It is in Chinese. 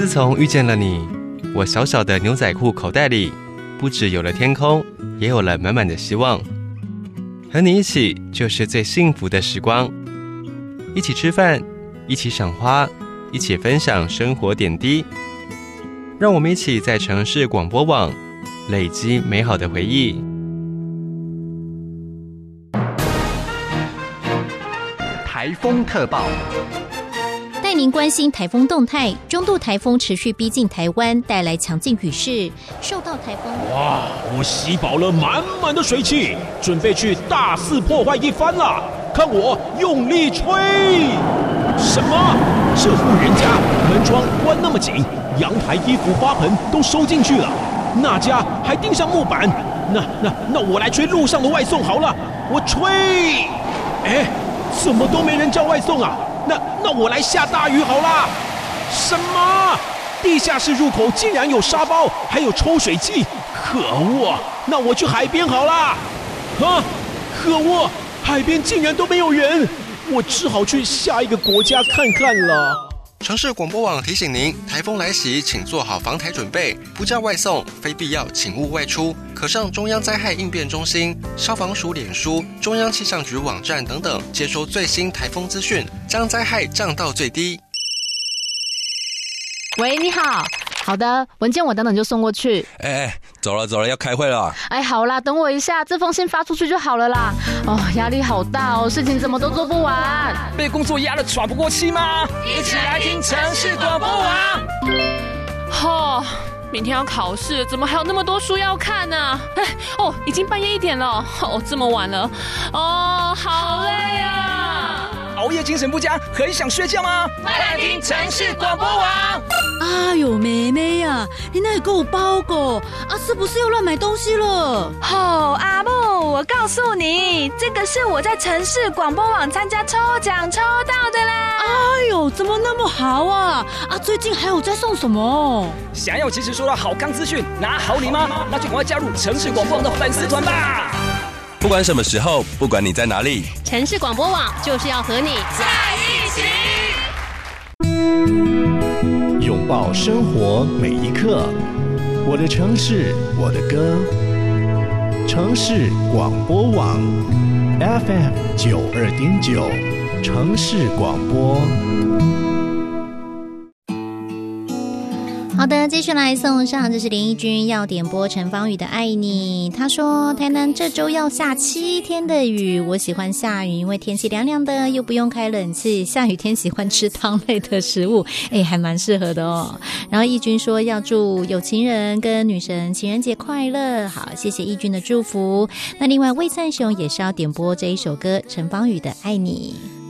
自从遇见了你，我小小的牛仔裤口袋里不只有了天空，也有了满满的希望。和你一起就是最幸福的时光，一起吃饭，一起赏花，一起分享生活点滴。让我们一起在城市广播网累积美好的回忆。 台风特报， 带您关心台风动态。中度台风持续逼近台湾，带来强劲雨势。受到台风， 哇！我吸饱了满满的水汽，准备去大肆破坏一番了。看我用力吹！什么？这户人家门窗关那么紧，阳台衣服花盆都收进去了，那家还钉上木板。那我来吹路上的外送好了，我吹！哎，怎么都没人叫外送啊？那我来下大雨好啦！什么？地下室入口竟然有沙包，还有抽水器！可恶！那我去海边好啦！啊，可恶！海边竟然都没有人，我只好去下一个国家看看了。 城市广播网提醒您，台风来袭，请做好防台准备，不叫外送，非必要请勿外出。可上中央灾害应变中心、消防署脸书、中央气象局网站等等，接收最新台风资讯，将灾害降到最低。 喂，你好。好的，文件我等等就送过去。 走了，要开会了。 好啦，等我一下，这封信发出去就好了啦。压力好大哦，事情怎么都做不完。 被工作压得喘不过气吗？一起来听城市广播网。 明天要考试，怎么还有那么多书要看呢？已经半夜1点了。这么晚了。好累啊！ 熬夜精神不佳，很想睡觉吗？ 快来听城市广播网。 哎呦，妹妹呀，你那里给我包裹啊？是不是又乱买东西了？ 阿木，我告诉你，这个是我在城市广播网参加抽奖抽到的啦！ 哎呦，怎么那么好啊？最近还有在送什么？ 想要及时收到好康资讯，拿好礼吗？那就赶快加入城市广播网的粉丝团吧！ 不管什么时候，不管你在哪里， 城市广播网就是要和你在一起。 拥抱生活每一刻，我的城市，我的歌。城市广播网 FM92.9，城市广播。 好的，接下来送上，这是连奕君要点播陈芳语的《爱你》。他说台南这周要下7天的雨，我喜欢下雨，因为天气凉凉的，又不用开冷气。下雨天喜欢吃汤类的食物，还蛮适合的哦。然后奕君说要祝有情人跟女神情人节快乐，好，谢谢奕君的祝福。那另外魏灿雄也是要点播这一首歌陈芳语的《爱你》。